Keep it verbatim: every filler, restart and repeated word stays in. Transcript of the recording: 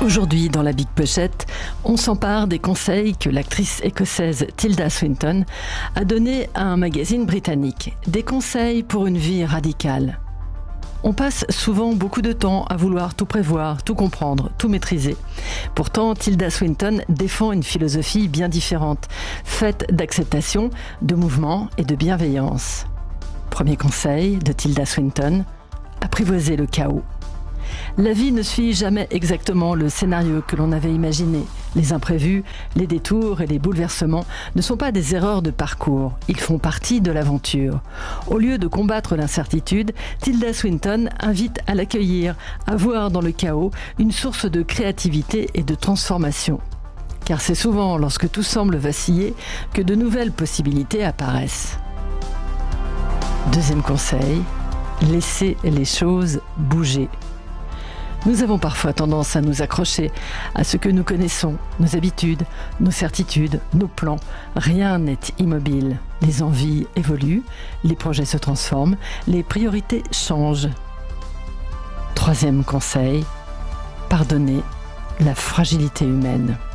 Aujourd'hui, dans la Big Pochette, on s'empare des conseils que l'actrice écossaise Tilda Swinton a donnés à un magazine britannique. Des conseils pour une vie radicale. On passe souvent beaucoup de temps à vouloir tout prévoir, tout comprendre, tout maîtriser. Pourtant, Tilda Swinton défend une philosophie bien différente, faite d'acceptation, de mouvement et de bienveillance. Premier conseil de Tilda Swinton, apprivoiser le chaos. La vie ne suit jamais exactement le scénario que l'on avait imaginé. Les imprévus, les détours et les bouleversements ne sont pas des erreurs de parcours, ils font partie de l'aventure. Au lieu de combattre l'incertitude, Tilda Swinton invite à l'accueillir, à voir dans le chaos une source de créativité et de transformation. Car c'est souvent lorsque tout semble vaciller que de nouvelles possibilités apparaissent. Deuxième conseil, laissez les choses bouger. Nous avons parfois tendance à nous accrocher à ce que nous connaissons, nos habitudes, nos certitudes, nos plans. Rien n'est immobile. Les envies évoluent, les projets se transforment, les priorités changent. Troisième conseil, pardonnez la fragilité humaine.